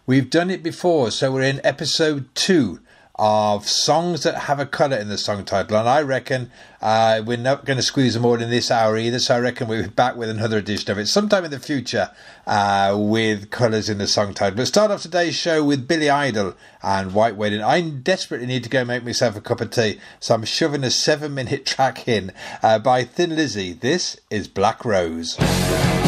We've done it before, so we're in episode 2 of songs that have a colour in the song title, and I reckon we're not going to squeeze them all in this hour either, so I reckon we'll be back with another edition of it sometime in the future with colours in the song title. But start off today's show with Billy Idol and White Wedding. I desperately need to go make myself a cup of tea, so I'm shoving a 7-minute track in by Thin Lizzy. This is Black Rose.